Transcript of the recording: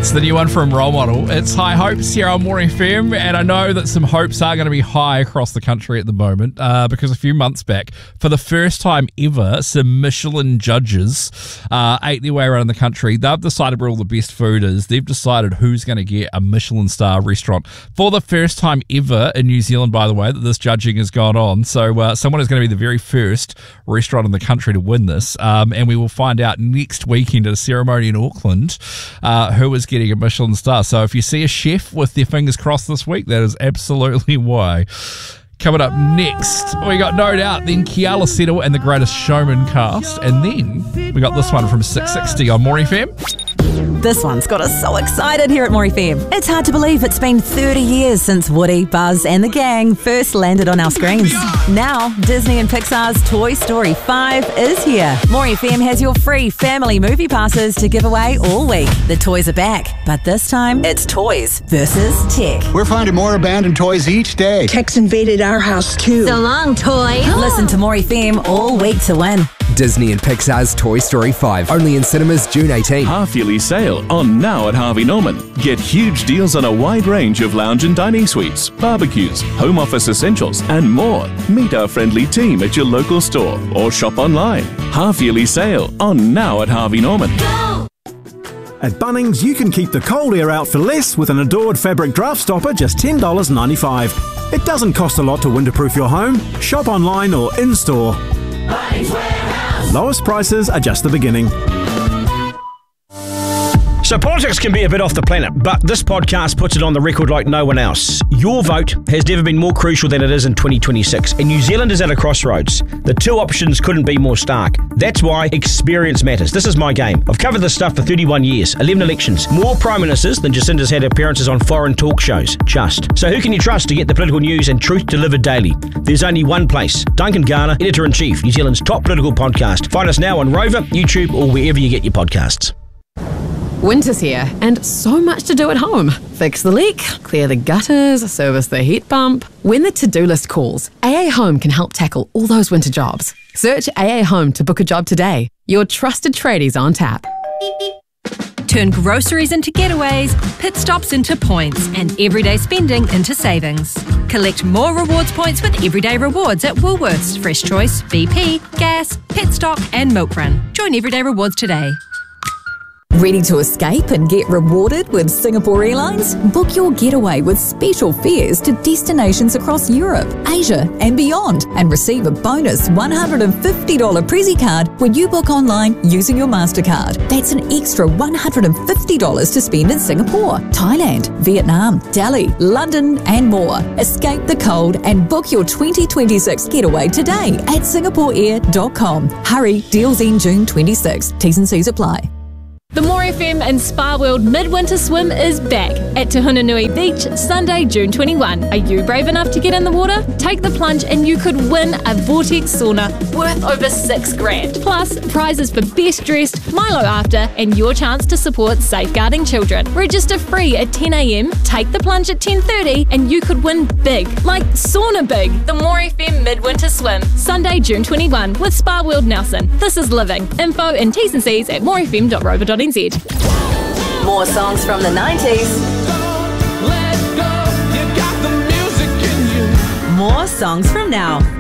It's the new one from Role Model. It's High Hopes here on More FM, and I know that some hopes are going to be high across the country at the moment because a few months back, for the first time ever, some Michelin judges ate their way around the country. They've decided where all the best food is. They've decided who's going to get a Michelin star restaurant. For the first time ever in New Zealand, by the way, that this judging has gone on. So someone is going to be the very first restaurant in the country to win this, and we will find out next weekend at a ceremony in Auckland who is getting a Michelin star. So if you see a chef with their fingers crossed this week, that is absolutely why. Coming up next, we got No Doubt, then Keala Settle and the Greatest Showman cast, and then we got this one from 660 on More FM. This one's got us so excited here at More FM. It's hard to believe it's been 30 years since Woody, Buzz and the gang first landed on our screens. Now, Disney and Pixar's Toy Story 5 is here. More FM has your free family movie passes to give away all week. The toys are back, but this time it's toys versus tech. We're finding more abandoned toys each day. Tech's invaded our house too. So long, toy. Listen to More FM all week to win. Disney and Pixar's Toy Story 5, only in cinemas June 18. Half-yearly sale on now at Harvey Norman. Get huge deals on a wide range of lounge and dining suites, barbecues, home office essentials and more. Meet our friendly team at your local store or shop online. Half-yearly sale on now at Harvey Norman. Go! At Bunnings, you can keep the cold air out for less with an Adored fabric draft stopper, just $10.95. It doesn't cost a lot to winterproof your home. Shop online or in-store. Lowest prices are just the beginning. So politics can be a bit off the planet, but this podcast puts it on the record like no one else. Your vote has never been more crucial than it is in 2026, and New Zealand is at a crossroads. The two options couldn't be more stark. That's why experience matters. This is my game. I've covered this stuff for 31 years, 11 elections, more prime ministers than Jacinda's had appearances on foreign talk shows. Just. So who can you trust to get the political news and truth delivered daily? There's only one place. Duncan Garner, Editor-in-Chief, New Zealand's top political podcast. Find us now on Rover, YouTube, or wherever you get your podcasts. Winter's here, and so much to do at home. Fix the leak, clear the gutters, service the heat pump. When the to-do list calls, AA Home can help tackle all those winter jobs. Search AA Home to book a job today. Your trusted tradies on tap. Turn groceries into getaways, pit stops into points, and everyday spending into savings. Collect more rewards points with Everyday Rewards at Woolworths, Fresh Choice, BP, Gas, Petstock and Milk Run. Join Everyday Rewards today. Ready to escape and get rewarded with Singapore Airlines? Book your getaway with special fares to destinations across Europe, Asia and beyond, and receive a bonus $150 Prezi card when you book online using your MasterCard. That's an extra $150 to spend in Singapore, Thailand, Vietnam, Delhi, London and more. Escape the cold and book your 2026 getaway today at singaporeair.com. Hurry, deals end June 26. T's and C's apply. The More FM and Spa World Midwinter Swim is back at Te Hunanui Beach, Sunday, June 21. Are you brave enough to get in the water? Take the plunge and you could win a Vortex sauna worth over $6,000. Plus, prizes for best dressed, Milo after, and your chance to support safeguarding children. Register free at 10 a.m, take the plunge at 10:30, and you could win big, like sauna big. The More FM Midwinter Swim, Sunday, June 21, with Spa World Nelson. This is living. Info and T's and C's at morefm.rover.nz. More songs from the 90s. More songs from now.